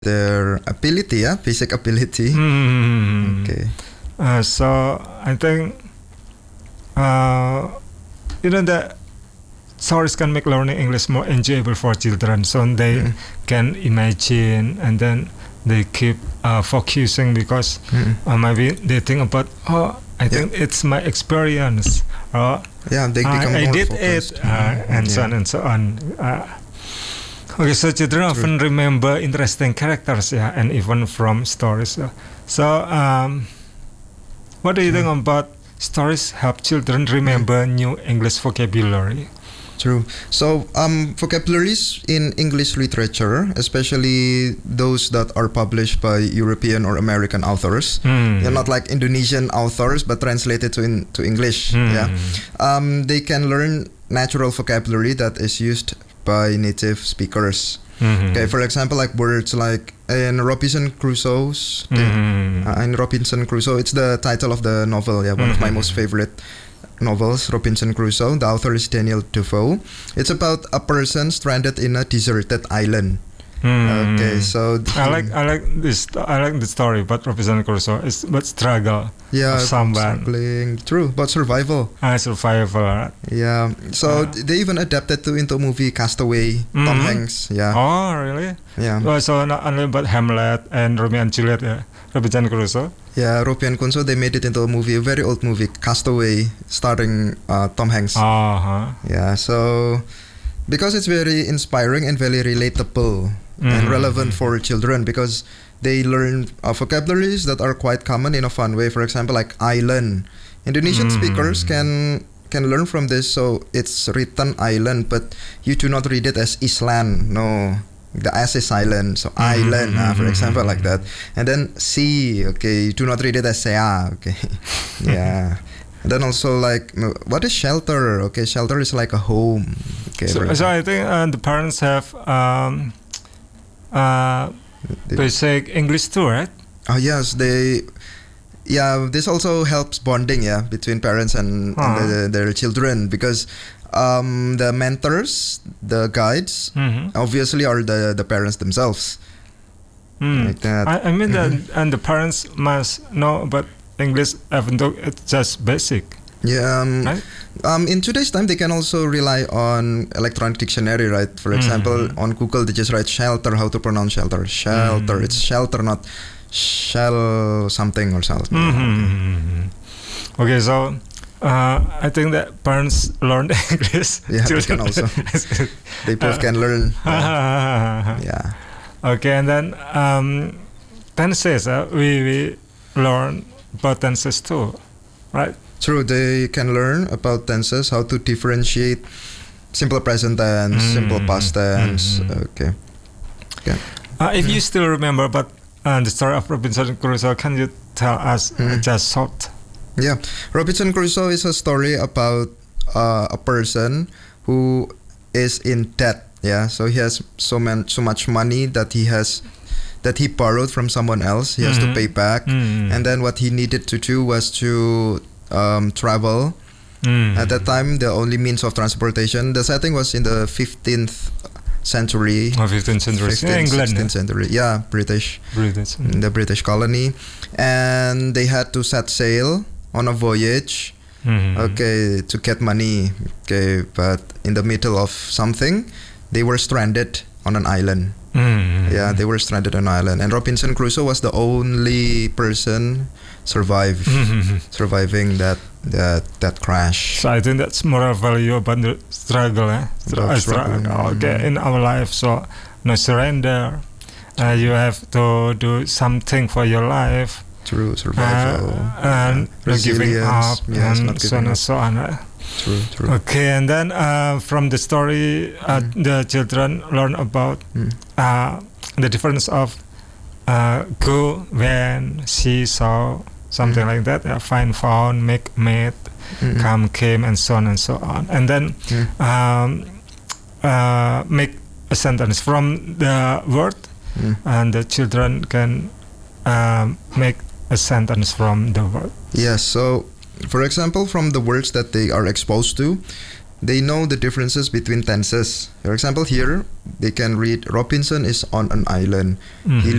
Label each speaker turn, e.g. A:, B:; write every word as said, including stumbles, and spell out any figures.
A: their ability, yeah, basic ability.
B: Mm.
A: Okay.
B: Uh, so I think uh, you know that stories can make learning English more enjoyable for children, so they
A: Mm.
B: can imagine and then they keep uh, focusing because
A: Mm.
B: uh, maybe they think about, oh, I think it's my experience, or
A: Yeah, they become
B: I, I
A: more
B: did
A: focused.
B: it, uh, and so
A: Yeah.
B: on and so on. Uh, okay, so children often remember interesting characters, yeah, and even from stories. So, so um, what do you think about stories help children remember new English vocabulary?
A: True. So, um, vocabularies in English literature, especially those that are published by European or American authors,
B: Mm.
A: they're not like Indonesian authors, but translated to in, to English.
B: Mm.
A: Yeah, um, they can learn natural vocabulary that is used by native speakers.
B: Mhm.
A: Okay, for example, like words like in Robinson Crusoe's. the-
B: Mhm.
A: uh, in Robinson Crusoe, it's the title of the novel. Yeah, one of my
B: Mhm.
A: most favorite novels, Robinson Crusoe. The author is Daniel Defoe. It's about a person stranded in a deserted island.
B: Mm.
A: Okay, so
B: I like I like this I like the story, but Robinson Crusoe is but struggle,
A: yeah,
B: of someone.
A: struggling. True, but survival.
B: uh, survival.
A: Yeah, so
B: Uh.
A: they even adapted to into movie Castaway. Tom
B: Mhm.
A: Hanks. Yeah,
B: Oh, really?
A: yeah,
B: Oh, so not only about Hamlet and Romeo and Juliet, yeah. Robinson Crusoe.
A: yeah. Robinson Crusoe. They made it into a movie, a very old movie, Castaway, starring uh, Tom Hanks.
B: Uh huh.
A: Yeah, so because it's very inspiring and very relatable and
B: Mhm.
A: relevant for children because they learn uh, vocabularies that are quite common in a fun way. For example, like island. Indonesian
B: Mhm.
A: speakers can can learn from this. So it's written island, but you do not read it as island. No, the S is silent. So island, uh, for example, like that. And then sea. Okay, you do not read it as sea. Okay, yeah. And then also like m- what is shelter? Okay, shelter is like a home. Okay,
B: So,
A: for
B: so I think uh, the parents have um, uh,
A: They-
B: basic English too, right?
A: Oh yes, they. Yeah, this also helps bonding, yeah, between parents and, and
B: Uh-huh.
A: the, their children because um, the mentors, the guides,
B: Mm-hmm.
A: obviously are the the parents themselves.
B: Mm.
A: Like that.
B: I, I mean
A: Mhm.
B: that, and the parents must know about English, even though it's just basic,
A: Yeah. Um,
B: right?
A: um, in today's time, they can also rely on electronic dictionary, right? For example,
B: Mhm.
A: on Google, they just write shelter. How to pronounce shelter? Shelter.
B: Mhm.
A: It's shelter, not shell something or something.
B: Mm-hmm. Okay, so uh, I think that parents learn English.
A: Yeah, they can
B: children-
A: also. They both
B: Uh,
A: can learn. Yeah. Yeah.
B: Okay, and then um, tenses. Uh, we we learn about tenses too, right?
A: True, they can learn about tenses, how to differentiate simple present tense, simple
B: Mm.
A: past tense.
B: Mhm.
A: Okay.
B: Uh, if you still remember about uh, the story of Robinson Crusoe, can you tell us uh,
A: Mm.
B: just short?
A: Yeah, Robinson Crusoe is a story about uh, a person who is in debt. Yeah, so he has so man- so much money that he has that he borrowed from someone else. He has
B: Mhm.
A: to pay back,
B: Mm.
A: and then what he needed to do was to um, travel.
B: Mm.
A: At that time, the only means of transportation. The setting was in the fifteenth century.
B: Oh, fifteenth century, yeah, England,
A: sixteenth century. Yeah, British,
B: British.
A: in the British colony, and they had to set sail on a voyage.
B: Mhm.
A: Okay, to get money. Okay, but in the middle of something, they were stranded on an island.
B: Mhm.
A: Yeah, they were stranded on an island, and Robinson Crusoe was the only person survive
B: Mhm.
A: surviving that that that crash.
B: So I think that's moral value about the struggle, eh? Str-
A: About
B: uh, struggle.
A: struggling.
B: Okay, in our life, so no surrender. Uh, you have to do something for your life,
A: True
B: uh,
A: survival.
B: and not giving
A: Resilience.
B: up,
A: Yes,
B: and
A: not
B: so
A: giving
B: on and
A: up.
B: so on. eh?
A: True, true.
B: Okay, and then uh, from the story, uh,
A: Mm.
B: the children learn about
A: Mm.
B: uh, the difference of uh, go, when, see, saw, something
A: Mm.
B: like that. Yeah, find, found, make, made,
A: Mm.
B: come, came, and so on and so on. And then
A: Mm.
B: um, uh, make a sentence from the word,
A: Mm.
B: and the children can um, make a sentence from the word.
A: Yes. So, for example, from the words that they are exposed to, they know the differences between tenses. For example, here they can read Robinson is on an island.
B: Mhm.
A: He